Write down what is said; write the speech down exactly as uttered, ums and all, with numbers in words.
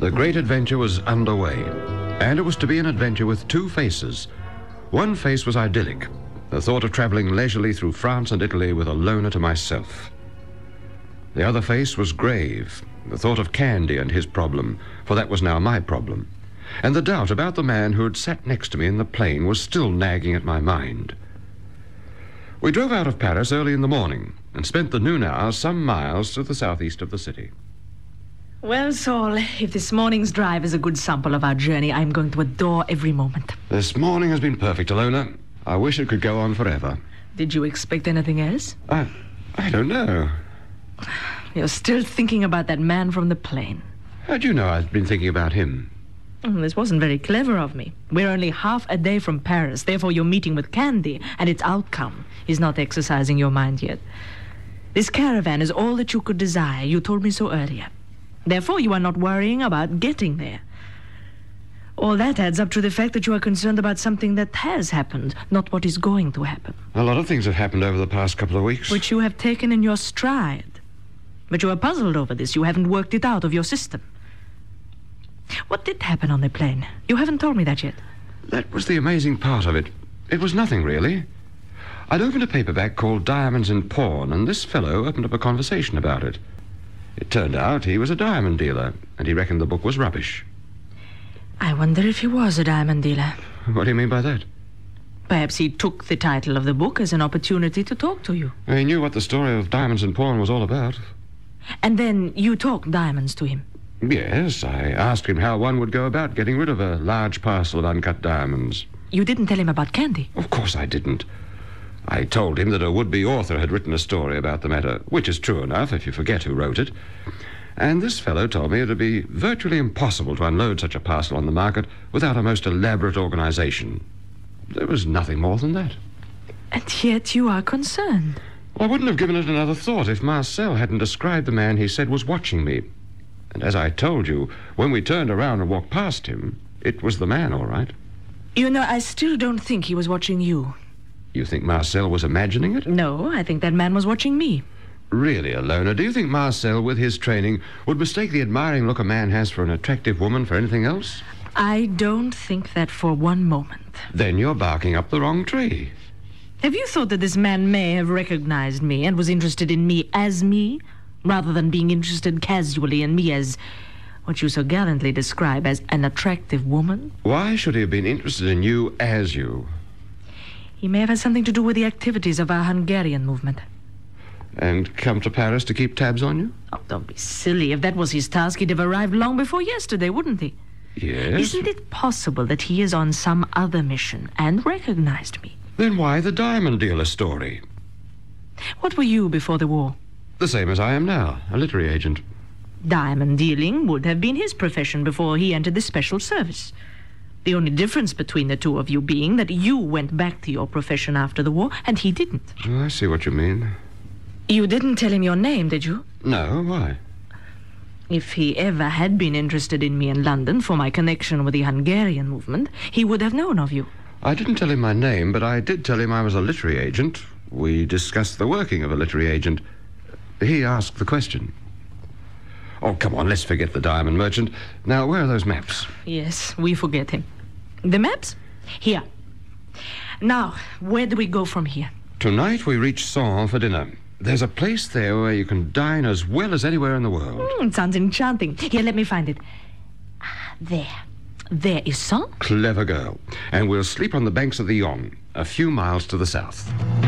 The great adventure was underway, and it was to be an adventure with two faces. One face was idyllic, the thought of traveling leisurely through France and Italy with a loner to myself. The other face was grave, the thought of Candy and his problem, for that was now my problem. And the doubt about the man who had sat next to me in the plane was still nagging at my mind. We drove out of Paris early in the morning and spent the noon hours some miles to the southeast of the city. Well, Saul, if this morning's drive is a good sample of our journey, I'm going to adore every moment. This morning has been perfect, Alona. I wish it could go on forever. Did you expect anything else? I... I don't know. You're still thinking about that man from the plane. How'd you know I'd been thinking about him? Mm, this wasn't very clever of me. We're only half a day from Paris, therefore your meeting with Candy and its outcome is not exercising your mind yet. This caravan is all that you could desire. You told me so earlier. Therefore, you are not worrying about getting there. All that adds up to the fact that you are concerned about something that has happened, not what is going to happen. A lot of things have happened over the past couple of weeks. Which you have taken in your stride. But you are puzzled over this. You haven't worked it out of your system. What did happen on the plane? You haven't told me that yet. That was the amazing part of it. It was nothing, really. I'd opened a paperback called Diamonds in Pawn, and this fellow opened up a conversation about it. It turned out he was a diamond dealer, and he reckoned the book was rubbish. I wonder if he was a diamond dealer. What do you mean by that? Perhaps he took the title of the book as an opportunity to talk to you. He knew what the story of Diamonds in Pawn was all about. And then you talked diamonds to him? Yes, I asked him how one would go about getting rid of a large parcel of uncut diamonds. You didn't tell him about Candy? Of course I didn't. I told him that a would-be author had written a story about the matter, which is true enough if you forget who wrote it. And this fellow told me it would be virtually impossible to unload such a parcel on the market without a most elaborate organization. There was nothing more than that. And yet you are concerned. Well, I wouldn't have given it another thought if Marcel hadn't described the man he said was watching me. And as I told you, when we turned around and walked past him, it was the man, all right. You know, I still don't think he was watching you. You think Marcel was imagining it? No, I think that man was watching me. Really, Alona, do you think Marcel, with his training, would mistake the admiring look a man has for an attractive woman for anything else? I don't think that for one moment. Then you're barking up the wrong tree. Have you thought that this man may have recognized me and was interested in me as me, rather than being interested casually in me as what you so gallantly describe as an attractive woman? Why should he have been interested in you as you? He may have had something to do with the activities of our Hungarian movement. And come to Paris to keep tabs on you? Oh, don't be silly. If that was his task, he'd have arrived long before yesterday, wouldn't he? Yes. Isn't it possible that he is on some other mission and recognized me? Then why the diamond dealer story? What were you before the war? The same as I am now, a literary agent. Diamond dealing would have been his profession before he entered the special service. The only difference between the two of you being that you went back to your profession after the war and he didn't. Oh, I see what you mean. You didn't tell him your name, did you? No, why? If he ever had been interested in me in London for my connection with the Hungarian movement, he would have known of you. I didn't tell him my name, but I did tell him I was a literary agent. We discussed the working of a literary agent. He asked the question. Oh, come on, let's forget the diamond merchant. Now, where are those maps? Yes, we forget him. The maps? Here. Now, where do we go from here? Tonight we reach Sens for dinner. There's a place there where you can dine as well as anywhere in the world. Mm, it sounds enchanting. Here, let me find it. Ah, there. There is Sens. Clever girl. And we'll sleep on the banks of the Yonne, a few miles to the south.